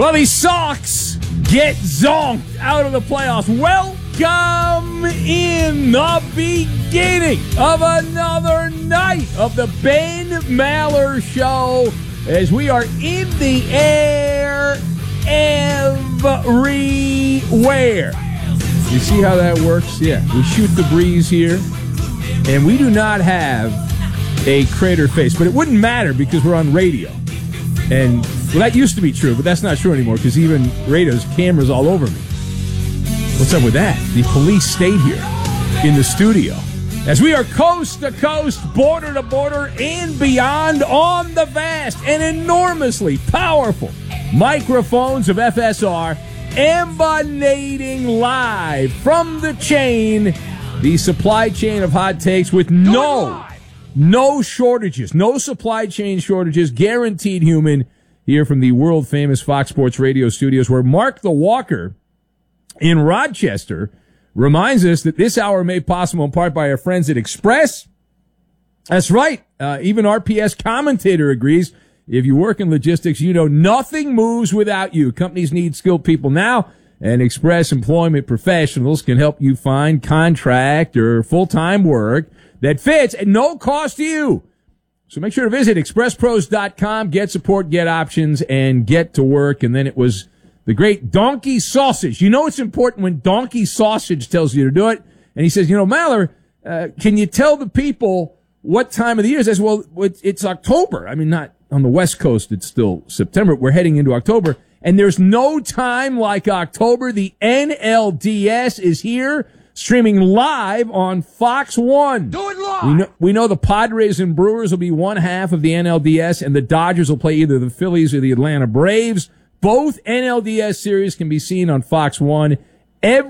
Well, the Sox get zonked out of the playoffs. Welcome in the beginning of another night of the Ben Maller Show as we are in the air everywhere. You see how that works? Yeah, we shoot the breeze here, and we do not have a crater face, but it wouldn't matter because we're on radio. And, well, that used to be true, but that's not true anymore because even radio's cameras all over me. What's up with that? The police stayed here in the studio as we are coast to coast, border to border, and beyond on the vast and enormously powerful microphones of FSR, emanating live from the chain, the supply chain of hot takes with no shortages, no supply chain shortages, guaranteed human, here from the world-famous Fox Sports Radio studios, where Mark the Walker in Rochester reminds us that this hour made possible in part by our friends at Express. That's right. Even RPS commentator agrees. If you work in logistics, you know nothing moves without you. Companies need skilled people now, and Express Employment Professionals can help you find contract or full-time work that fits at no cost to you. So make sure to visit expresspros.com, get support, get options, and get to work. And then it was the great Donkey Sausage. You know it's important when Donkey Sausage tells you to do it. And he says, Maller, can you tell the people what time of the year it is? I said, well, it's October. I mean, not on the West Coast. It's still September. We're heading into October. And there's no time like October. The NLDS is here, streaming live on Fox 1. Do it live! We know the Padres and Brewers will be one half of the NLDS, and the Dodgers will play either the Phillies or the Atlanta Braves. Both NLDS series can be seen on Fox 1.